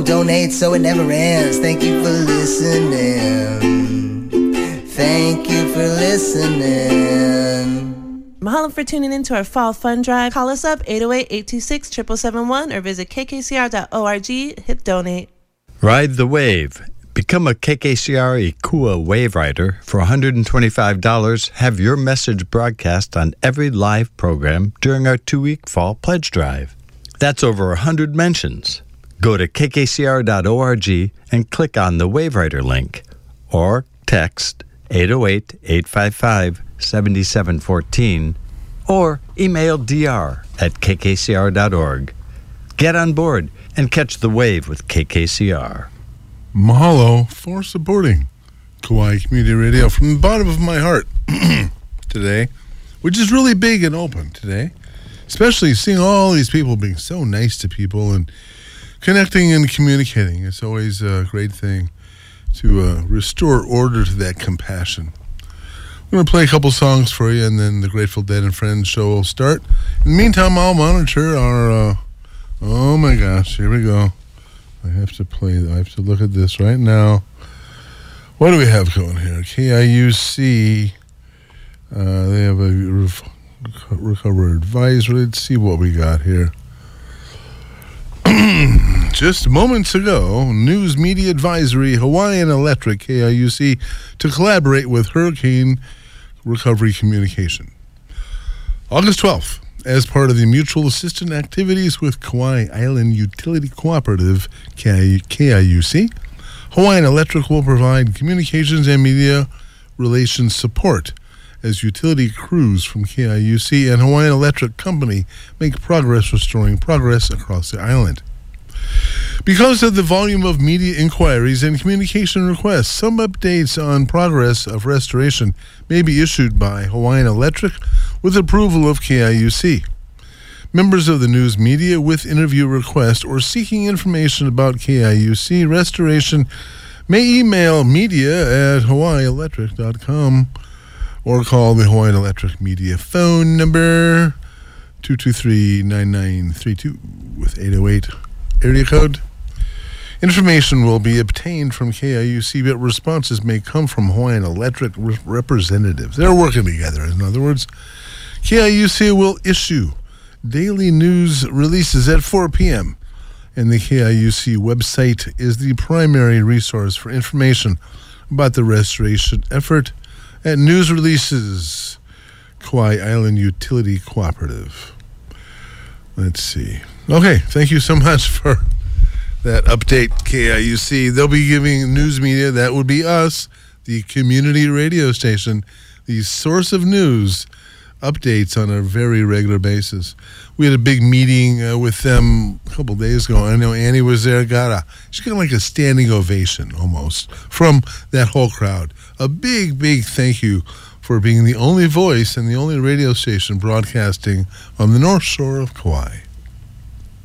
donate so it never ends. Thank you for listening. Thank you for listening. Mahalo for tuning in to our Fall Fund Drive. Call us up 808-826-7771 or visit kkcr.org. Hit donate. Ride the wave. Become a KKCR Ikua Wave Rider. For $125, have your message broadcast on every live program during our 2-week Fall Pledge Drive. That's over 100 mentions. Go to kkcr.org and click on the Wave Rider link or text 808-855-7714 or email dr@kkcr.org. Get on board and catch the wave with KKCR. Mahalo for supporting Kauai Community Radio from the bottom of my heart today, which is really big and open today, especially seeing all these people being so nice to people and connecting and communicating. It's always a great thing to restore order to that compassion. I'm going to play a couple songs for you, and then the Grateful Dead and Friends show will start. In the meantime, I'll monitor our, oh my gosh, here we go. I have to look at this right now. What do we have going here? KIUC, they have a recovery advisory. Let's see what we got here. Just moments ago, News Media Advisory, Hawaiian Electric, KIUC, to collaborate with Hurricane Recovery Communication. August 12th, as part of the mutual assistance activities with Kauai Island Utility Cooperative, KIUC, Hawaiian Electric will provide communications and media relations support as utility crews from KIUC and Hawaiian Electric Company make progress restoring progress across the island. Because of the volume of media inquiries and communication requests, some updates on progress of restoration may be issued by Hawaiian Electric with approval of KIUC. Members of the news media with interview requests or seeking information about KIUC restoration may email media@hawaiielectric.com or call the Hawaiian Electric Media phone number 223-9932 with 808 area code. Information will be obtained from KIUC, but responses may come from Hawaiian Electric representatives. They're working together. In other words, KIUC will issue daily news releases at 4 p.m. And the KIUC website is the primary resource for information about the restoration effort at News Releases, Kauai Island Utility Cooperative. Let's see. Okay, thank you so much for that update, KIUC. They'll be giving news media, that would be us, the community radio station, the source of news, updates on a very regular basis. We had a big meeting with them a couple days ago. I know Annie was there. She got like a standing ovation almost from that whole crowd. A big, big thank you for being the only voice and the only radio station broadcasting on the North Shore of Kauai.